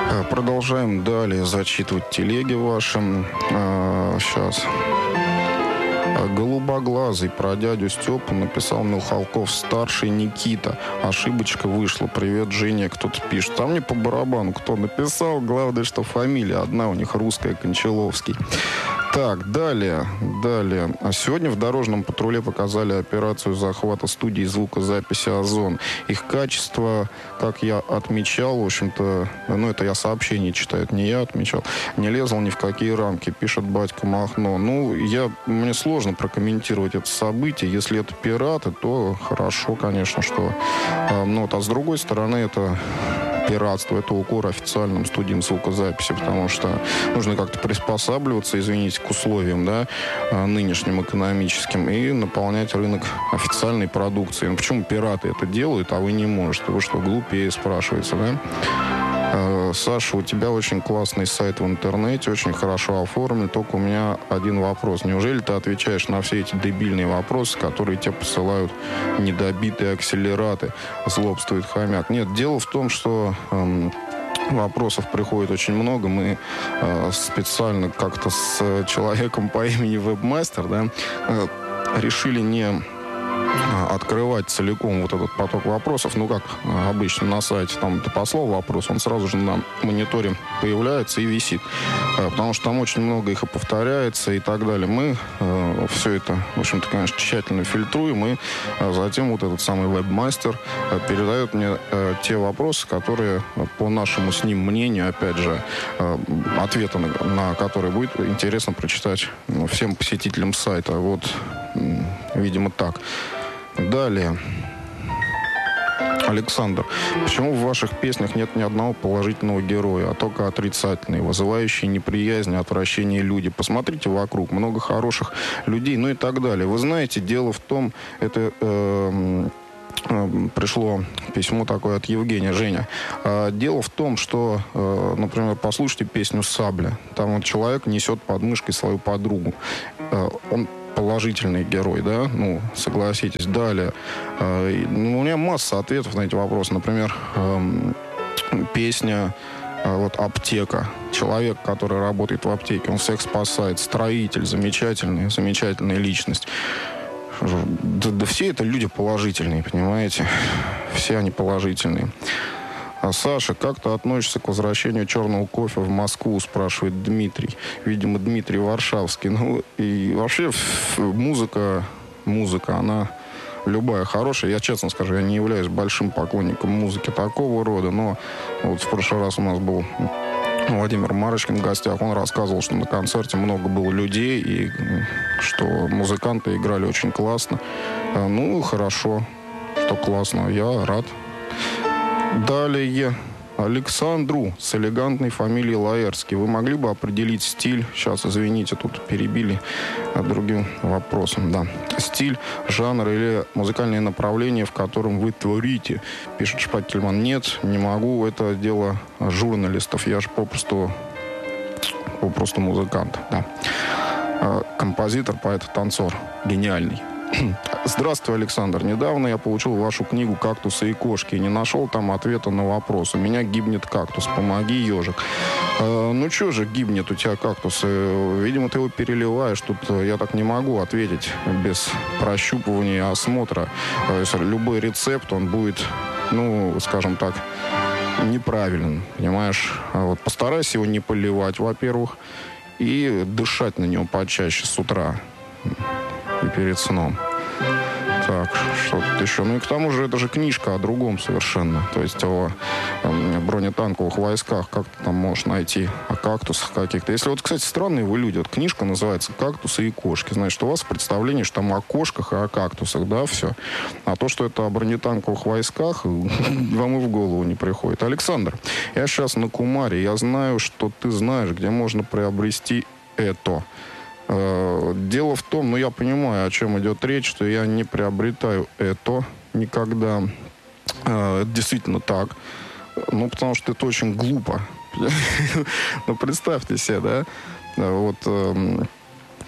Продолжаем далее зачитывать телеги вашим. Сейчас. Голубоглазый про дядю Степу написал Михалков-старший Никита. Ошибочка вышла. Привет, Женя, кто-то пишет. Там мне по барабану кто написал. Главное, что фамилия одна у них русская, Кончаловский. Так, далее. Сегодня в дорожном патруле показали операцию захвата студии звукозаписи «Озон». Их качество, как я отмечал, в общем-то, это я сообщение читаю, это не я отмечал, не лезал ни в какие рамки, пишет батька Махно. Мне сложно прокомментировать это событие. Если это пираты, то хорошо, конечно, что... А с другой стороны, это... пиратство, это укор официальным студиям звукозаписи, потому что нужно как-то приспосабливаться, извините, к условиям, нынешним экономическим, и наполнять рынок официальной продукцией. Почему пираты это делают, а вы не можете? Вы что, глупее, спрашивается, да? Саша, у тебя очень классный сайт в интернете, очень хорошо оформлен, только у меня один вопрос. Неужели ты отвечаешь на все эти дебильные вопросы, которые тебе посылают недобитые акселераты? Злобствует хомяк. Нет, дело в том, что вопросов приходит очень много. Мы специально как-то с человеком по имени Вебмастер, решили не открывать целиком вот этот поток вопросов. Как обычно на сайте, там ты послал вопрос, он сразу же на мониторе появляется и висит. Потому что там очень много их и повторяется и так далее. Мы все это, в общем-то, конечно, тщательно фильтруем, и затем вот этот самый вебмастер передает мне те вопросы, которые, по нашему с ним мнению, опять же, ответы на которые будет интересно прочитать всем посетителям сайта. Видимо, так. Далее. Александр, почему в ваших песнях нет ни одного положительного героя, а только отрицательные, вызывающие неприязнь, отвращение люди? Посмотрите вокруг, много хороших людей, и так далее. Вы знаете, дело в том, это... пришло письмо такое от Евгения. Женя, дело в том, что, например, послушайте песню «Сабля». Там человек несет под мышкой свою подругу. Он положительный герой, согласитесь. Далее. У меня масса ответов на эти вопросы. Например, песня «Аптека». Человек, который работает в аптеке, он всех спасает. Строитель, замечательная личность. Да все это люди положительные, понимаете? Все они положительные. А Саша, как ты относишься к возвращению черного кофе в Москву, спрашивает Дмитрий. Видимо, Дмитрий Варшавский. И вообще музыка, она любая хорошая. Я честно скажу, я не являюсь большим поклонником музыки такого рода, но в прошлый раз у нас был Владимир Марочкин в гостях. Он рассказывал, что на концерте много было людей, и что музыканты играли очень классно. Хорошо, что классно. Я рад. Далее. Александру с элегантной фамилией Лаэрский. Вы могли бы определить стиль? Сейчас, извините, тут перебили другим вопросом. Да. Стиль, жанр или музыкальное направление, в котором вы творите, пишет Шпакельман. Нет, не могу. Это дело журналистов. Я же попросту музыкант. Да. Композитор, поэт, танцор. Гениальный. Здравствуй, Александр. Недавно я получил вашу книгу «Кактусы и кошки» и не нашел там ответа на вопрос. У меня гибнет кактус. Помоги, ежик. Что же гибнет у тебя кактус? Видимо, ты его переливаешь. Тут я так не могу ответить без прощупывания и осмотра. Любой рецепт, он будет, скажем так, неправилен. Понимаешь? Постарайся его не поливать, во-первых, и дышать на него почаще с утра и перед сном. Так, что-то еще. И к тому же, это же книжка о другом совершенно. То есть о бронетанковых войсках. Как ты там можешь найти о кактусах каких-то. Если кстати, странные вы люди. Книжка называется «Кактусы и кошки». Значит, у вас представление, что там о кошках и о кактусах, да, все. А то, что это о бронетанковых войсках, вам и в голову не приходит. Александр, я сейчас на Кумаре. Я знаю, что ты знаешь, где можно приобрести это. Дело в том, я понимаю, о чем идет речь, что я не приобретаю это никогда. Это действительно так. Потому что это очень глупо. Представьте себе, да?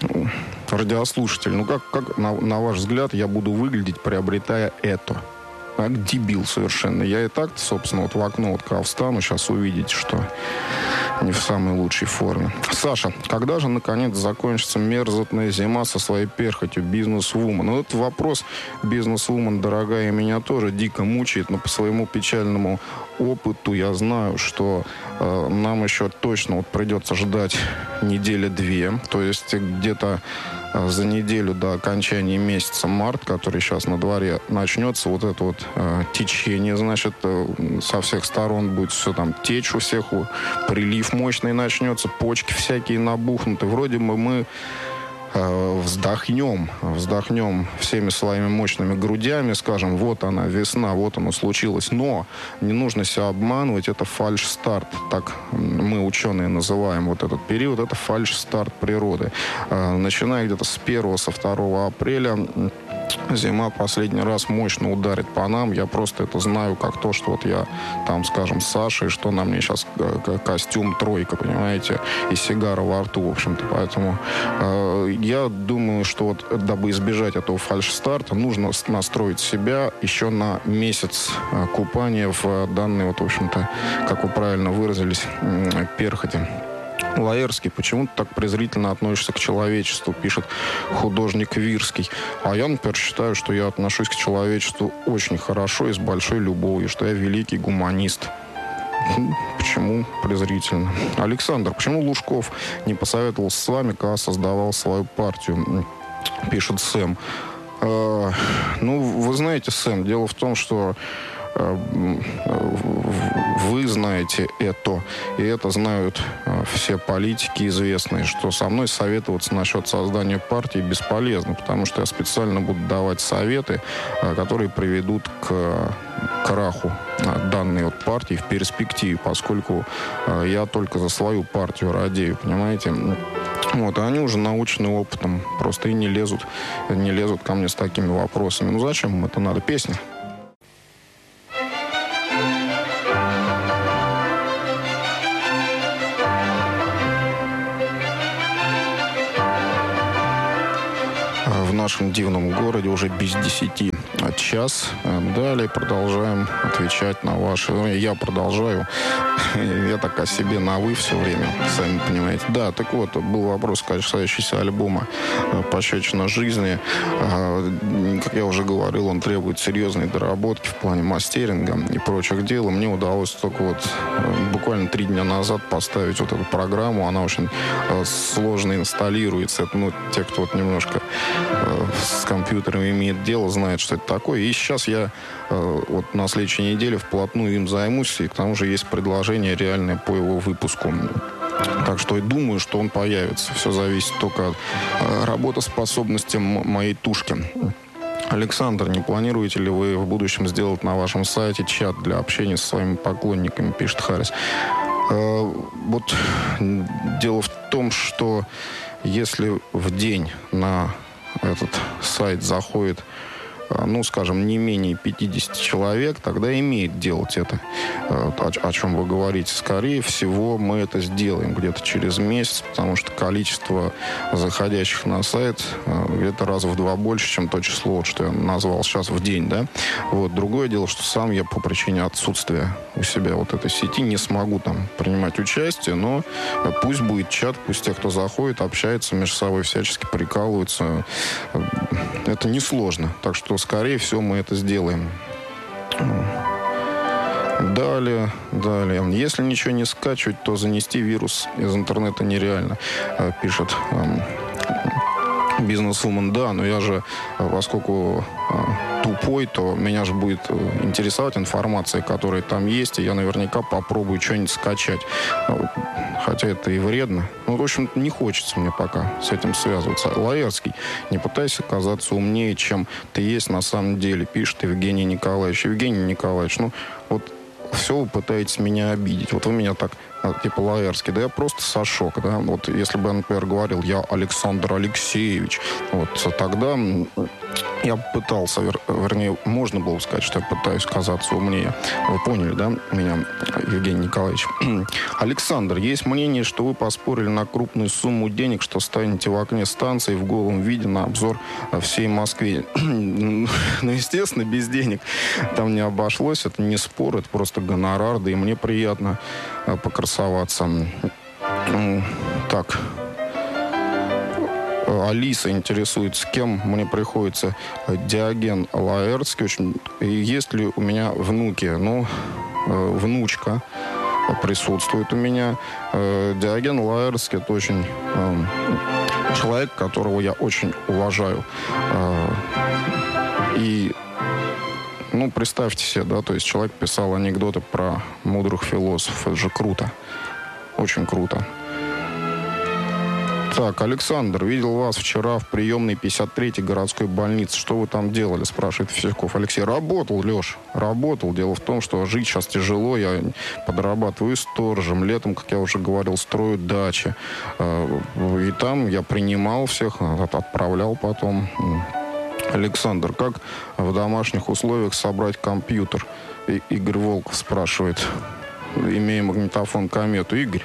Радиослушатель. Как на ваш взгляд, я буду выглядеть, приобретая это? дебил совершенно. Я и так, собственно, вот в окно вот когда встану, сейчас увидите, что не в самой лучшей форме. Саша, когда же, наконец, закончится мерзотная зима со своей перхотью бизнес-вумен? Ну, этот вопрос бизнес-вумен, дорогая, меня тоже дико мучает, но по своему печальному опыту я знаю, что нам еще точно вот придется ждать недели-две. То есть где-то за неделю до окончания месяца март, который сейчас на дворе, начнется вот это вот течение, значит, со всех сторон будет все там течь у всех, прилив мощный начнется, почки всякие набухнуты. Вроде бы мы вздохнем всеми своими мощными грудями, скажем, вот она, весна, вот оно случилось. Но не нужно себя обманывать, это фальш-старт. Так мы, ученые, называем вот этот период, это фальш-старт природы. Начиная где-то с 1-2 апреля зима последний раз мощно ударит по нам. Я просто это знаю как то, что вот я там, скажем, с Сашей, что на мне сейчас костюм тройка, понимаете, и сигара во рту, в общем-то. Поэтому я думаю, что вот дабы избежать этого фальш-старта, нужно настроить себя еще на месяц купания в данной, вот, в общем-то, как вы правильно выразились, перхоти. Лаэрский, почему ты так презрительно относишься к человечеству, пишет художник Вирский. А я, например, считаю, что я отношусь к человечеству очень хорошо и с большой любовью, что я великий гуманист. Почему презрительно? Александр, почему Лужков не посоветовался с вами, когда создавал свою партию, пишет Сэм. Ну, вы знаете, Сэм, дело в том, что вы знаете это, и это знают все политики известные, что со мной советоваться насчет создания партии бесполезно, потому что я специально буду давать советы, которые приведут к краху данной вот партии в перспективе, поскольку я только за свою партию радею, понимаете? Вот, и они уже научены опытом, просто и не лезут ко мне с такими вопросами. Ну зачем им это надо? Песня. В нашем дивном городе уже без 10 час. Далее продолжаем отвечать на ваши... Я продолжаю. Я так о себе на «вы» все время, сами понимаете. Да, так вот, был вопрос, касающийся альбома «Пощечина жизни». Как я уже говорил, он требует серьезной доработки в плане мастеринга и прочих дел. И мне удалось только вот буквально 3 дня назад поставить вот эту программу. Она очень сложно инсталируется. Это, ну, те, кто вот немножко с компьютером имеет дело, знает, что это такое. И сейчас я вот на следующей неделе вплотную им займусь, и к тому же есть предложение реальное по его выпуску. Так что я думаю, что он появится. Все зависит только от работоспособности моей тушки. Александр, не планируете ли вы в будущем сделать на вашем сайте чат для общения со своими поклонниками, пишет Харрис. Вот дело в том, что если в день на этот сайт заходит, ну, скажем, не менее 50 человек, тогда имеет делать это. О чем вы говорите. Скорее всего, мы это сделаем где-то через месяц, потому что количество заходящих на сайт где-то раза в 2 больше, чем то число, что я назвал сейчас в день, да. Вот. Другое дело, что сам я по причине отсутствия у себя вот этой сети не смогу там принимать участие, но пусть будет чат, пусть те, кто заходит, общаются между собой, всячески прикалываются. Это несложно. Так что, скорее всего, мы это сделаем. Далее. Если ничего не скачивать, то занести вирус из интернета нереально, пишет бизнес-вумен. Да, но я же, поскольку тупой, то меня же будет интересовать информация, которая там есть, и я наверняка попробую что-нибудь скачать. Хотя это и вредно. Ну, в общем, не хочется мне пока с этим связываться. Лаэрский, не пытайся казаться умнее, чем ты есть на самом деле, пишет Евгений Николаевич. Евгений Николаевич, ну, вот все вы пытаетесь меня обидеть. Вот вы меня так, типа, Лаэрский, да я просто Сашок, да. Вот если бы я, например, говорил, я Александр Алексеевич, вот тогда Я пытался, вернее, можно было сказать, что я пытаюсь казаться умнее. Вы поняли, да, меня, Евгений Николаевич? Александр, есть мнение, что вы поспорили на крупную сумму денег, что станете в окне станции в голом виде на обзор всей Москве. Ну, естественно, без денег там не обошлось. Это не спор, это просто гонорар, да и мне приятно покрасоваться. Так... Алиса интересуется, с кем мне приходится Диоген Лаэртский. И есть ли у меня внуки? Ну, внучка присутствует у меня. Диоген Лаэртский — это очень человек, которого я очень уважаю. И, ну, представьте себе, да, то есть человек писал анекдоты про мудрых философов. Это же круто. Очень круто. Так, Александр, видел вас вчера в приемной 53-й городской больницы. Что вы там делали, спрашивает Фисяков Алексей. Работал, Леш, работал. Дело в том, что жить сейчас тяжело. Я подрабатываю сторожем. Летом, как я уже говорил, строю дачи. И там я принимал всех, отправлял потом. Александр, как в домашних условиях собрать компьютер? Игорь Волков спрашивает, имея магнитофон Комету. Игорь?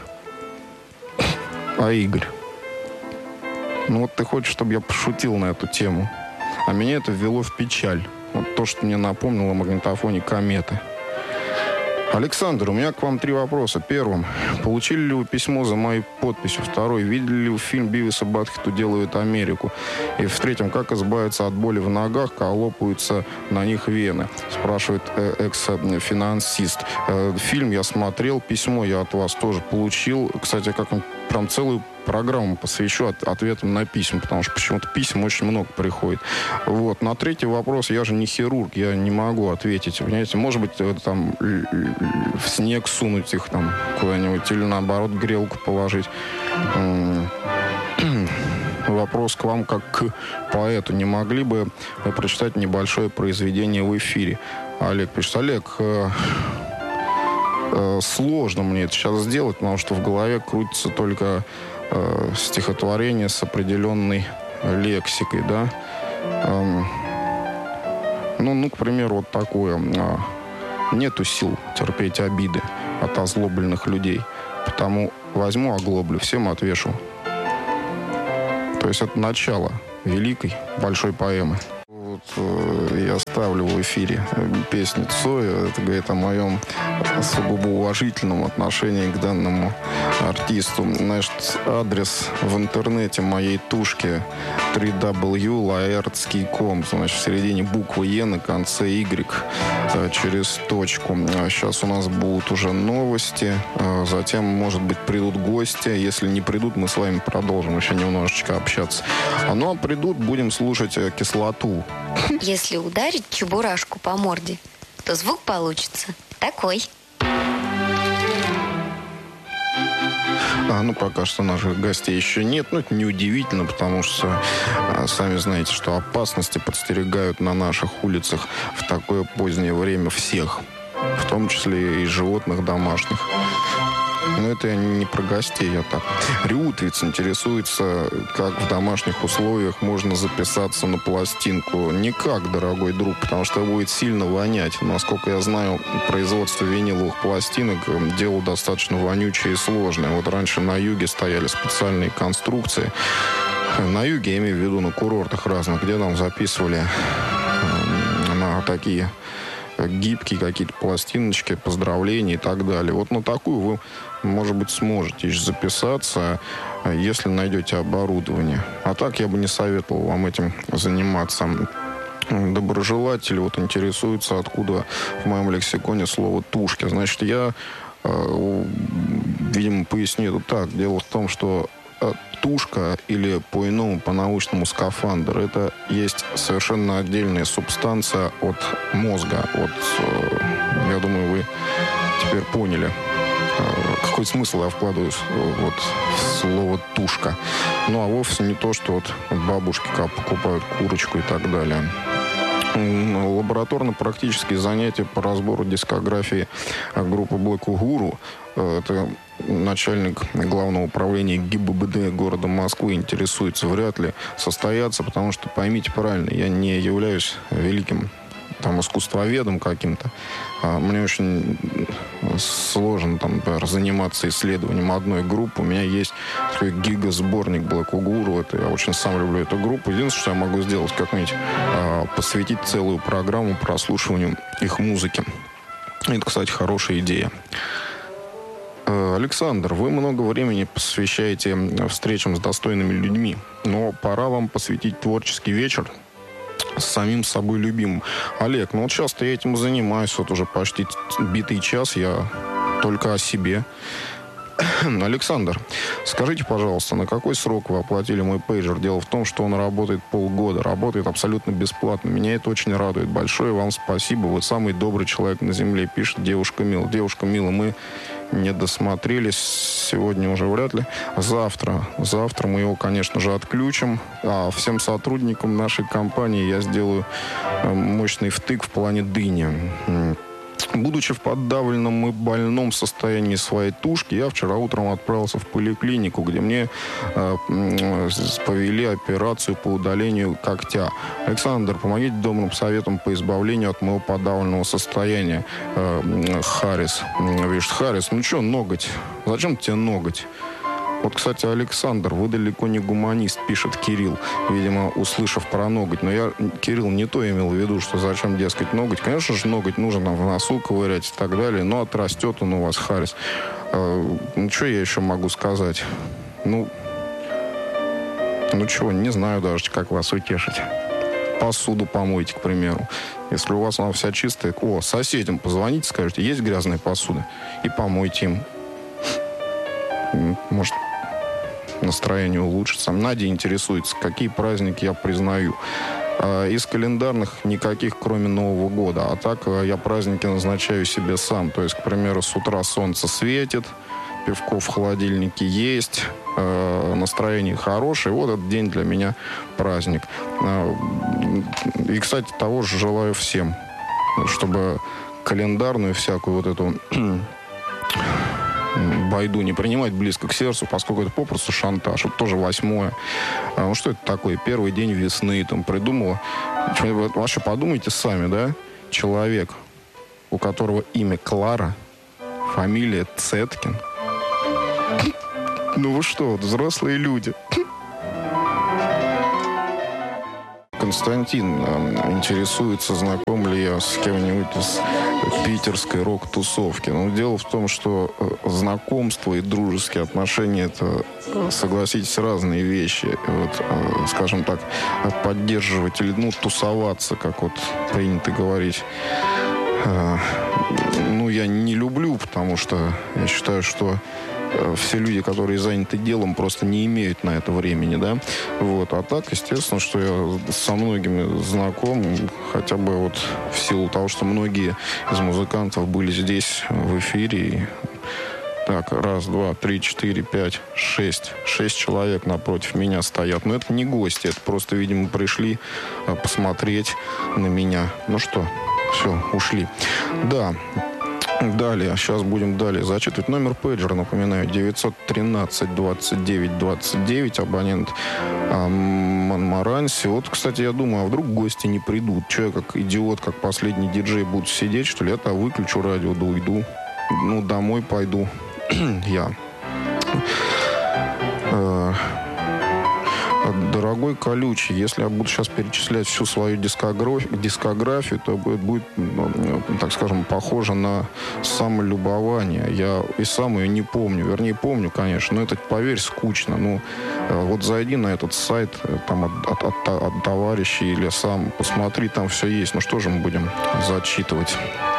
Игорь? Ну вот ты хочешь, чтобы я пошутил на эту тему. А меня это ввело в печаль. Вот то, что мне напомнило о магнитофоне Кометы. Александр, у меня к вам 3 вопроса. Первым. Получили ли вы письмо за моей подписью? Второй. Видели ли вы фильм «Бивис и Батхед уделывают Америку»? И в третьем. Как избавиться от боли в ногах, когда лопаются на них вены? Спрашивает экс-финансист. Фильм я смотрел, письмо я от вас тоже получил. Кстати, как прям целую программу посвящу ответам на письма, потому что почему-то писем очень много приходит. Вот. На третий вопрос, я же не хирург, я не могу ответить. Понимаете, может быть, там в снег сунуть их там куда-нибудь или наоборот грелку положить. Вопрос к вам как к поэту. Не могли бы вы прочитать небольшое произведение в эфире? Олег пишет. Олег, сложно мне это сейчас сделать, потому что в голове крутится только стихотворение с определенной лексикой, да. Ну, к примеру, вот такое. Нету сил терпеть обиды от озлобленных людей, потому возьму оглоблю, всем отвешу. То есть это начало великой, большой поэмы. Вот я ставлю в эфире песню Цоя. Это говорит о моем сугубо уважительном отношении к данному артисту. Значит, адрес в интернете моей тушки www.laertский.com. Значит, в середине буквы Е, на конце Y через точку. Сейчас у нас будут уже новости. Затем, может быть, придут гости. Если не придут, мы с вами продолжим еще немножечко общаться. Ну, а придут, будем слушать Кислоту. Если ударить чебурашку по морде, то звук получится такой. Ну, пока что наших гостей еще нет. Но это неудивительно, потому что сами знаете, что опасности подстерегают на наших улицах в такое позднее время всех, в том числе и животных домашних. Но это я не про гостей, я так. Рютвиц интересуется, как в домашних условиях можно записаться на пластинку. Никак, дорогой друг, потому что будет сильно вонять. Насколько я знаю, производство виниловых пластинок — дело достаточно вонючее и сложное. Вот раньше на юге стояли специальные конструкции. На юге, я имею в виду, на курортах разных, где нам записывали на такие гибкие какие-то пластиночки, поздравления и так далее. Вот на такую вы, может быть, сможете еще записаться, если найдете оборудование. А так я бы не советовал вам этим заниматься. Доброжелатели вот интересуются, откуда в моем лексиконе слово «тушки». Значит, я, видимо, поясню это так. Дело в том, что тушка или по-иному, по-научному скафандр — это есть совершенно отдельная субстанция от мозга. Вот, я думаю, вы теперь поняли, какой смысл я вкладываю вот в слово «тушка». Ну, а вовсе не то, что вот бабушки покупают курочку и так далее. Лабораторно-практические занятия по разбору дискографии группы Black Uhuru. Это начальник главного управления ГИБДД города Москвы интересуется, вряд ли состоятся, потому что, поймите правильно, я не являюсь великим искусствоведом каким-то. Мне очень сложно, например, заниматься исследованием одной группы. У меня есть такой гигасборник Black Uhuru. Я очень сам люблю эту группу. Единственное, что я могу сделать, как-нибудь посвятить целую программу прослушиванию их музыки. Это, кстати, хорошая идея. Александр, вы много времени посвящаете встречам с достойными людьми, но пора вам посвятить творческий вечер с самим собой любимым. Олег, часто я этим занимаюсь, уже почти битый час, я только о себе. Александр, скажите, пожалуйста, на какой срок вы оплатили мой пейджер? Дело в том, что он работает полгода, работает абсолютно бесплатно. Меня это очень радует. Большое вам спасибо. Вы самый добрый человек на земле, пишет девушка Мила. Девушка Мила, мы не досмотрелись. Сегодня уже вряд ли. Завтра мы его, конечно же, отключим. А всем сотрудникам нашей компании я сделаю мощный втык в плане дыни. Будучи в подавленном и больном состоянии своей тушки, я вчера утром отправился в поликлинику, где мне повели операцию по удалению когтя. Александр, помогите добрым советом по избавлению от моего подавленного состояния. Харрис. Видишь, Харрис, ноготь? Зачем тебе ноготь? Кстати, Александр, вы далеко не гуманист, пишет Кирилл, видимо, услышав про ноготь. Но я, Кирилл, не то имел в виду, что зачем, дескать, ноготь. Конечно же, ноготь нужно в носу ковырять и так далее, но отрастет он у вас, Харрис. Что я еще могу сказать? Не знаю даже, как вас утешить. Посуду помойте, к примеру. Если у вас она вся чистая... соседям позвоните, скажите, есть грязная посуда? И помойте им. Может, настроение улучшится. Надя интересуется, какие праздники я признаю. Из календарных никаких, кроме Нового года. А так я праздники назначаю себе сам. То есть, к примеру, с утра солнце светит, пивко в холодильнике есть, настроение хорошее. Этот день для меня праздник. И, кстати, того же желаю всем, чтобы календарную всякую эту байду не принимать близко к сердцу, поскольку это попросту шантаж. Тоже 8-е. Что это такое? Первый день весны придумала. Вообще подумайте сами, да? Человек, у которого имя Клара, фамилия Цеткин. Вы что, взрослые люди. Константин интересуется, знаком ли я с кем-нибудь из питерской рок-тусовки. Дело в том, что знакомство и дружеские отношения — это, согласитесь, разные вещи. Скажем так, поддерживать или тусоваться, как принято говорить, я не люблю, потому что я считаю, что все люди, которые заняты делом, просто не имеют на это времени, да. А так, естественно, что я со многими знаком, хотя бы в силу того, что многие из музыкантов были здесь в эфире. Так, 1, 2, 3, 4, 5, 6. 6 человек напротив меня стоят. Но это не гости, это просто, видимо, пришли посмотреть на меня. Что, все, ушли. Да. Далее, сейчас будем зачитывать. Номер пейджера, напоминаю, 913-29-29, абонент Монмаранси. Кстати, я думаю, а вдруг гости не придут? Че я как идиот, как последний диджей буду сидеть, что ли? Я-то выключу радио, да уйду. Домой пойду я. Дорогой колючий, если я буду сейчас перечислять всю свою дискографию, то будет, так скажем, похоже на самолюбование. Я и сам ее не помню. Вернее, помню, конечно, но это, поверь, скучно. Зайди на этот сайт от товарищей или сам посмотри, там все есть. Что же мы будем зачитывать?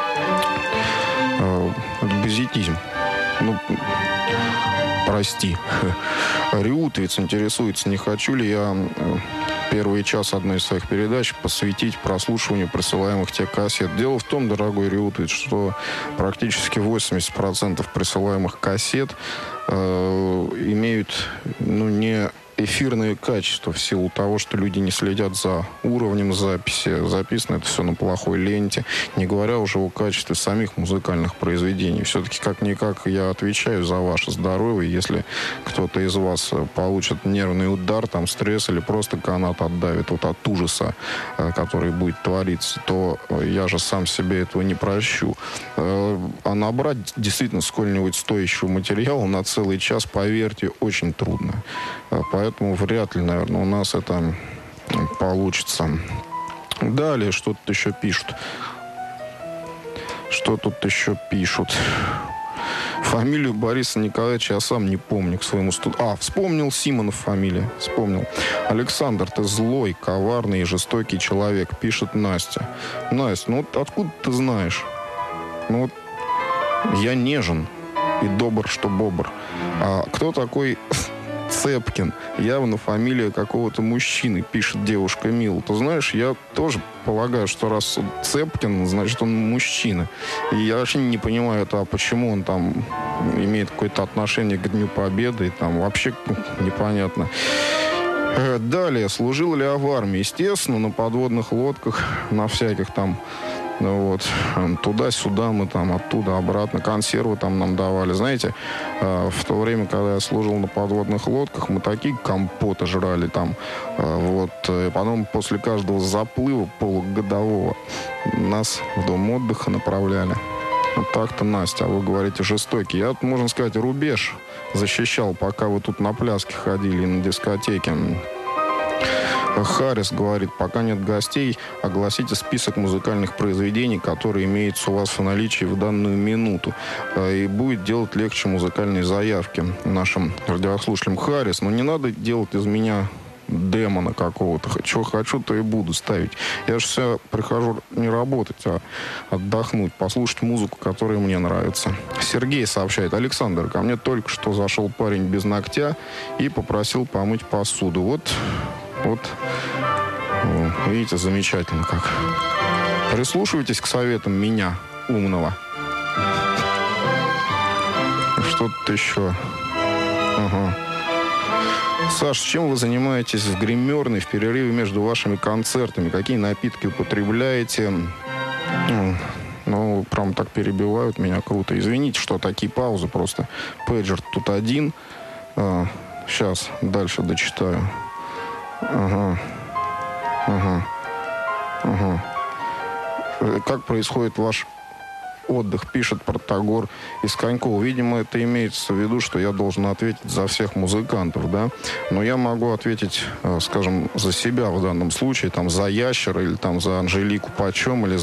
Газетизм. Прости. Риутовец интересуется, не хочу ли я первый час одной из своих передач посвятить прослушиванию присылаемых тебе кассет. Дело в том, дорогой Риутовец, что практически 80% присылаемых кассет имеют не эфирные качества в силу того, что люди не следят за уровнем записи. Записано это все на плохой ленте. Не говоря уже о качестве самих музыкальных произведений. Все-таки, как-никак, я отвечаю за ваше здоровье. Если кто-то из вас получит нервный удар, там, стресс или просто канат отдавит вот от ужаса, который будет твориться, то я же сам себе этого не прощу. А набрать действительно сколь-нибудь стоящего материала на целый час, поверьте, очень трудно. Поэтому вряд ли, наверное, у нас это получится. Далее, что тут еще пишут? Что тут еще пишут? Фамилию Бориса Николаевича я сам не помню к своему вспомнил Симонов фамилия. Вспомнил. Александр, ты злой, коварный и жестокий человек, пишет Настя. Настя, ну вот откуда ты знаешь? Ну вот я нежен и добр, что бобр. А кто такой Цепкин? Явно фамилия какого-то мужчины, пишет девушка Мила. Ты знаешь, я тоже полагаю, что раз Цепкин, значит, он мужчина. И я вообще не понимаю, почему он там имеет какое-то отношение к Дню Победы. И там вообще непонятно. Далее, служил ли я в армии? Естественно, на подводных лодках, на всяких там, вот, туда-сюда мы там, оттуда, обратно, консервы там нам давали. Знаете, в то время, когда я служил на подводных лодках, мы такие компоты жрали там, вот, и потом после каждого заплыва полугодового нас в дом отдыха направляли. Вот так-то, Настя, а вы говорите жестокий. Я, можно сказать, рубеж защищал, пока вы тут на пляски ходили и на дискотеке. Харрис говорит, пока нет гостей, огласите список музыкальных произведений, которые имеются у вас в наличии в данную минуту. И будет делать легче музыкальные заявки нашим радиослушателям. Харрис, но не надо делать из меня демона какого-то. Чего хочу, то и буду ставить. Я же все прихожу не работать, а отдохнуть, послушать музыку, которая мне нравится. Сергей сообщает, Александр, ко мне только что зашел парень без ногтя и попросил помыть посуду. Вот, видите, замечательно как. Прислушивайтесь к советам меня, умного. Что-то еще. Ага. Саш, чем вы занимаетесь в гримерной в перерыве между вашими концертами? Какие напитки употребляете? Ну, прям так перебивают меня, круто. Извините, что такие паузы, просто пейджер тут один. Сейчас дальше дочитаю. Ага. Как происходит ваш отдых, пишет Протагор из Конькова. Видимо, это имеется в виду, что я должен ответить за всех музыкантов, да? Но я могу ответить, скажем, за себя в данном случае, там, за Ящера или там за Анжелику Почем или